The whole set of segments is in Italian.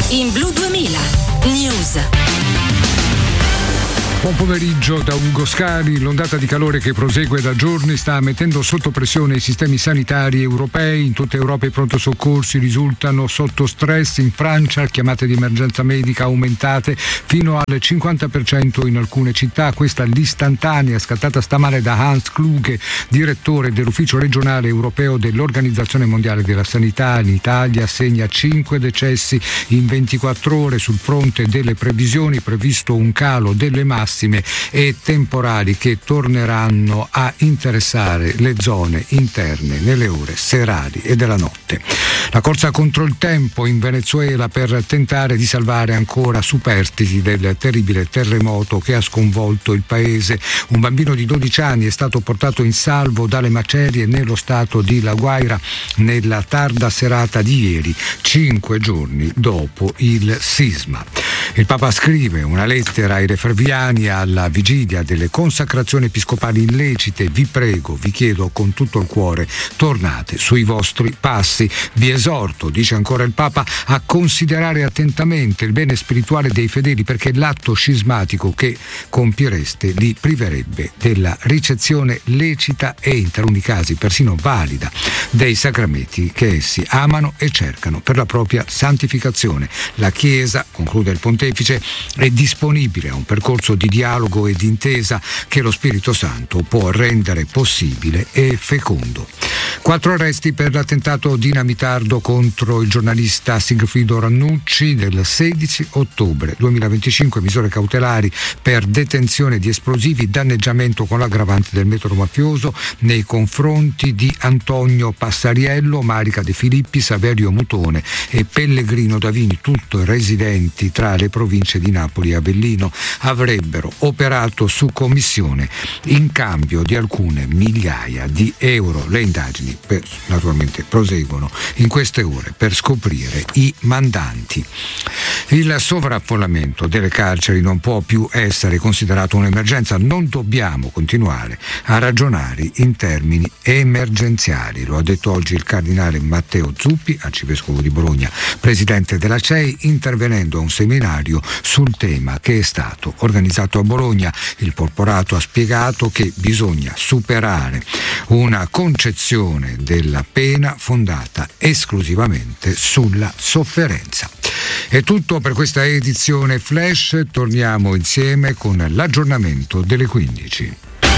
in Blu 2000 News. Buon pomeriggio da Ugo Scali. L'ondata di calore che prosegue da giorni sta mettendo sotto pressione i sistemi sanitari europei. In tutta Europa i pronto soccorsi risultano sotto stress. In Francia chiamate di emergenza medica aumentate fino al 50% in alcune città. Questa l'istantanea scattata stamane da Hans Kluge, direttore dell'ufficio regionale europeo dell'Organizzazione Mondiale della Sanità. L'Italia segna 5 decessi in 24 ore. Sul fronte delle previsioni previsto un calo delle massime e temporali che torneranno a interessare le zone interne nelle ore serali e della notte. La corsa contro il tempo in Venezuela per tentare di salvare ancora superstiti del terribile terremoto che ha sconvolto il paese. Un bambino di 12 anni è stato portato in salvo dalle macerie nello stato di La Guaira nella tarda serata di ieri, 5 giorni dopo il sisma. Il Papa scrive una lettera ai referviani alla vigilia delle consacrazioni episcopali illecite. Vi prego, vi chiedo con tutto il cuore, tornate sui vostri passi. Vi esorto, dice ancora il Papa, a considerare attentamente il bene spirituale dei fedeli, perché l'atto scismatico che compiereste li priverebbe della ricezione lecita e in taluni casi persino valida dei sacramenti che essi amano e cercano per la propria santificazione. La Chiesa, conclude il Pontefice, è disponibile a un percorso di dialogo e di intesa che lo Spirito Santo può rendere possibile e fecondo. 4 arresti per l'attentato dinamitardo contro il giornalista Sigfrido Rannucci del 16 ottobre 2025, misure cautelari per detenzione di esplosivi, danneggiamento con l'aggravante del metodo mafioso nei confronti di Antonio Passariello, Marica De Filippi, Saverio Mutone e Pellegrino Davini, tutti residenti tra le province di Napoli e Avellino. Avrebbero operato su commissione in cambio di alcune migliaia di euro. Le indagini naturalmente proseguono in queste ore per scoprire i mandanti. Il sovraffollamento delle carceri non può più essere considerato un'emergenza. Non dobbiamo continuare a ragionare in termini emergenziali. Lo ha detto oggi il cardinale Matteo Zuppi, arcivescovo di Bologna, presidente della CEI, intervenendo a un seminario sul tema che è stato organizzato a Bologna. Il porporato ha spiegato che bisogna superare una concezione della pena fondata esclusivamente sulla sofferenza. È tutto per questa edizione Flash. Torniamo insieme con l'aggiornamento delle 15.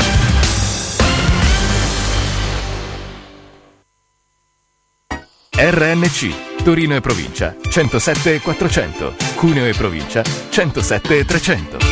RNC Torino e provincia 107 400, Cuneo e provincia 107 300.